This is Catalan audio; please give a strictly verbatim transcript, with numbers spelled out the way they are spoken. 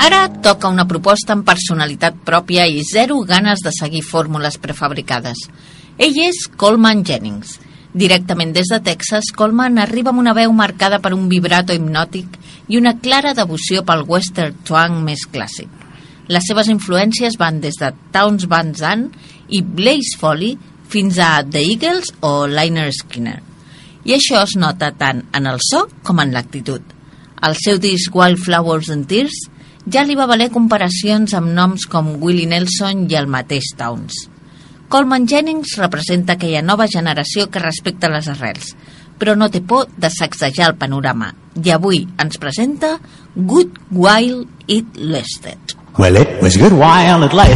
Ara toca una proposta amb personalitat pròpia i zero ganes de seguir fórmules prefabricades. Ell és Coleman Jennings. Directament des de Texas, Coleman arriba amb una veu marcada per un vibrato hipnòtic i una clara devoció pel western twang més clàssic. Les seves influències van des de Townes Van Zandt i Blaze Foley fins a The Eagles o Lynyrd Skynyrd. I això es nota tant en el so com en l'actitud. El seu disc Wildflowers and Tears ja li va valer comparacions amb noms com Willie Nelson i el mateix Townes. Coleman Jennings representa aquella nova generació que respecta les arrels, però no té por de sacsejar el panorama, i avui ens presenta Good While It Lasted. Well, it was good while it lasted.